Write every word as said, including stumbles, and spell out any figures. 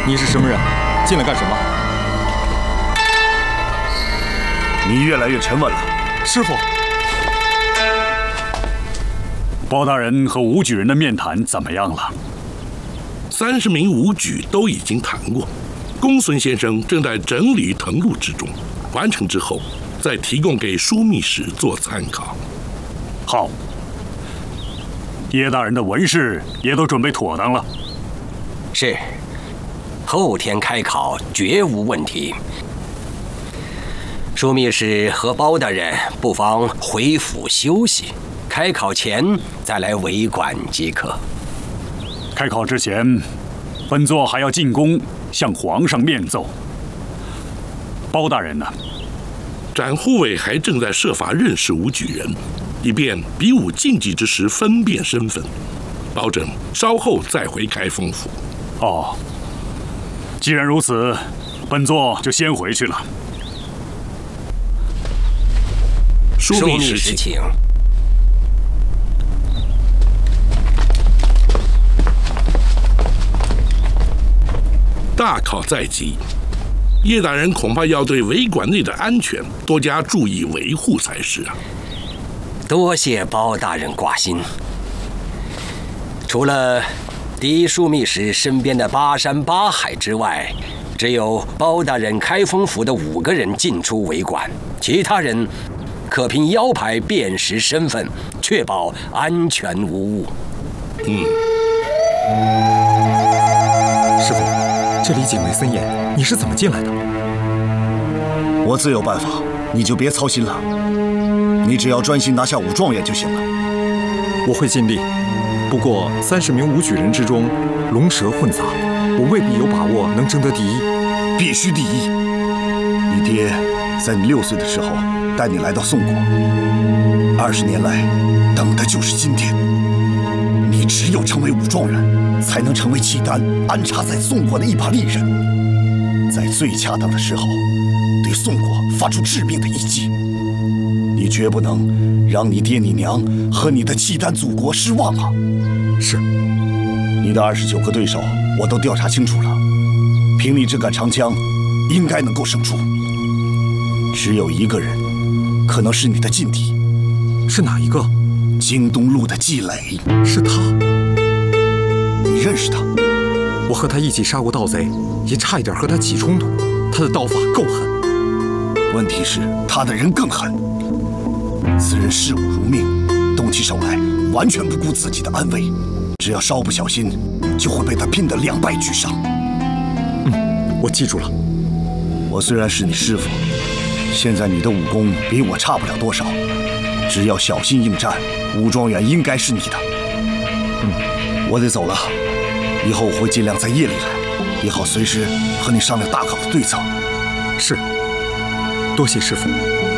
你是什么人？进来干什么？ 你越来越沉稳了， 师傅。 包大人和武举人的面谈怎么样了？ 三十名武举都已经谈过，公孙先生正在整理誊录之中，完成之后再提供给枢密使做参考。 好，叶大人的文士也都准备妥当了。 是，后天开考绝无问题。枢密使和包大人不妨回府休息，开考前再来为馆即可。 开考之前，本座还要进宫向皇上面奏。包大人呢？ 展护卫还正在设法认识武举人，以便比武竞技之时分辨身份，保证稍后再回开封府。 哦，既然如此，本座就先回去了。 枢密使请。 大考在即，叶大人恐怕要对围馆内的安全多加注意维护才是啊。 多谢包大人挂心。除了第一枢密使身边的八山八海之外，只有包大人开封府的五个人进出围馆，其他人可凭腰牌辨识身份，确保安全无误。 嗯， 师傅，这里警卫森严，你是怎么进来的？ 我自有办法，你就别操心了。你只要专心拿下武状元就行了。 我会尽力，不过三十名武举人之中，龙蛇混杂，我未必有把握能争得第一。 必须第一！你爹在你六岁的时候带你来到宋国，二十年来等的就是今天。你只有成为武状元，才能成为契丹安插在宋国的一把利刃，在最恰当的时候对宋国发出致命的一击。你绝不能让你爹你娘和你的契丹祖国失望啊！ 是。 你的二十九个对手我都调查清楚了，凭你这杆长枪，应该能够胜出。只有一个人可能是你的劲敌。 是哪一个？ 京东路的季磊。 是他？ 你认识他？ 我和他一起杀过盗贼，也差一点和他起冲突。他的刀法够狠。 问题是他的人更狠。此人视武如命，动起手来完全不顾自己的安危，只要稍不小心，就会被他拼得两败俱伤。 嗯，我记住了。 我虽然是你师傅，现在你的武功比我差不了多少，只要小心应战，武状元应该是你的。嗯，我得走了，以后我会尽量在夜里来，也好随时和你商量大考的对策。 是，多谢师傅。